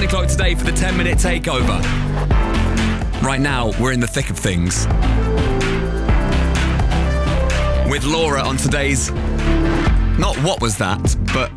9 o'clock today for the 10-minute takeover. Right now, we're in the thick of things. With Laura on today's... Not what was that, but...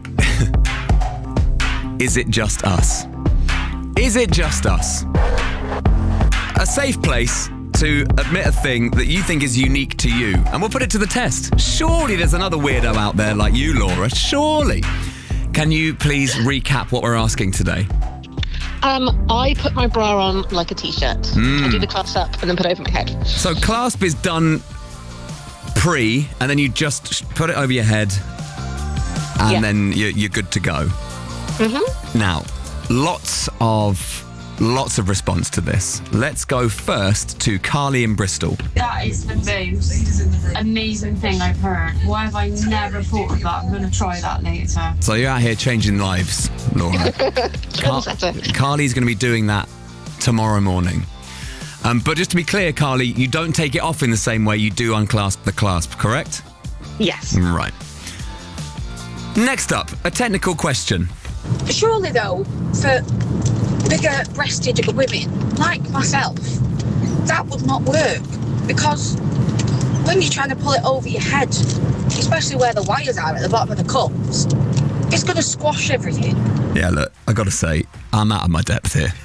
Is it just us? Is it just us? A safe place to admit a thing that you think is unique to you. And we'll put it to the test. Surely there's another weirdo out there like you, Laura. Surely. Can you please recap what we're asking today? I put my bra on like a t-shirt. I do the clasp up and then put it over my head. So clasp is done pre, and then you just put it over your head, and then you're good to go. Mm-hmm. Now, lots of response to this. Let's go first to Carly in Bristol. That is the most amazing thing I've heard. Why have I never thought of that? I'm going to try that later. So you're out here changing lives, Laura. Carly's going to be doing that tomorrow morning. But just to be clear, Carly, you don't take it off in the same way you do unclasp the clasp, correct? Yes. Right. Next up, a technical question. Surely, though, for bigger-breasted women like myself, that would not work, because when you're trying to pull it over your head, especially where the wires are at the bottom of the cups, it's going to squash everything. Yeah, look, I got to say, I'm out of my depth here.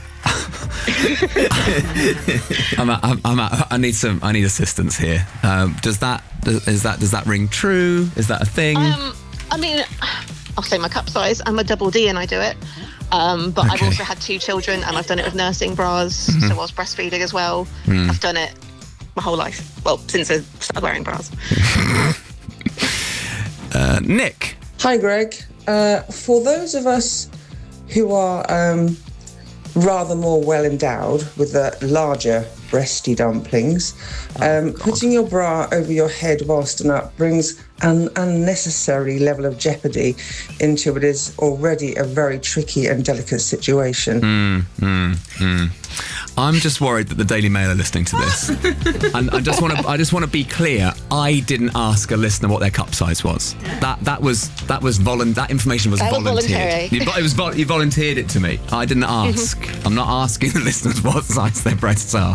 I need assistance here. Does that ring true? Is that a thing? I mean, I'll say my cup size. I'm a double D and I do it. But okay. I've also had 2 children and I've done it with nursing bras. So I was breastfeeding as well. I've done it my whole life. Well, since I started wearing bras. Nick. Hi, Greg. For those of us who are rather more well endowed with the larger breasty dumplings, putting your bra over your head while stood up brings an unnecessary level of jeopardy into what is already a very tricky and delicate situation. I'm just worried that the Daily Mail are listening to this. And I just want to be clear. I didn't ask a listener what their cup size was. That information was volunteered. You volunteered it to me. I didn't ask. I'm not asking the listeners what size their breasts are.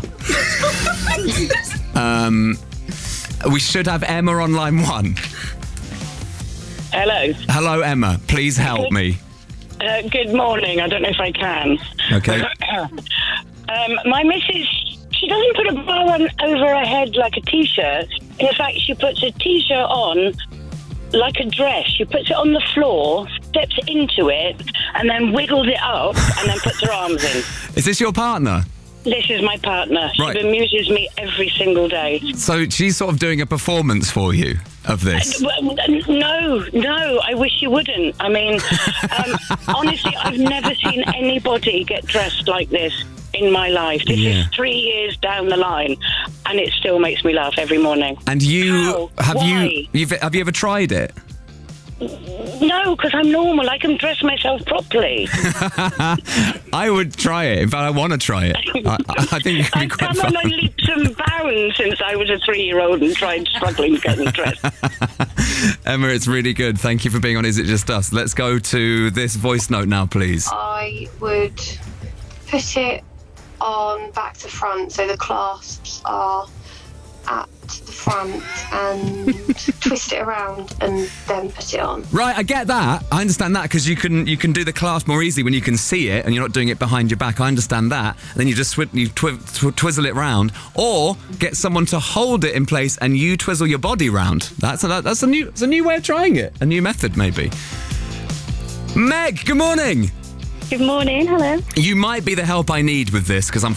We should have Emma on line 1. Hello. Hello, Emma. Please help me. Good morning. I don't know if I can. Okay. My missus, she doesn't put a bra on over her head like a t-shirt. In fact, she puts a t-shirt on like a dress. She puts it on the floor, steps into it, and then wiggles it up, and then puts her arms in. Is this your partner? This is my partner. She Right. bemuses me every single day. So she's sort of doing a performance for you of this? No, I wish she wouldn't. I mean, honestly, I've never seen anybody get dressed like this in my life. This is 3 years down the line, and it still makes me laugh every morning. And you have Why? you ever tried it? No, because I'm normal. I can dress myself properly. I would try it. In fact, I want to try it. I think it could be quite I've fun. come on leaps and bounds since I was a 3-year-old and tried struggling to get dressed. Emma, it's really good. Thank you for being on Is It Just Us? Let's go to this voice note now, please. I would put it on back to front, so the clasps are at the front, and twist it around and then put it on. Right, I get that. I understand that because you can do the clasp more easily when you can see it and you're not doing it behind your back. I understand that. And then you just twizzle it round, or get someone to hold it in place and you twizzle your body round. That's a new way of trying it. A new method, maybe. Meg, good morning. Good morning, hello. You might be the help I need with this because I'm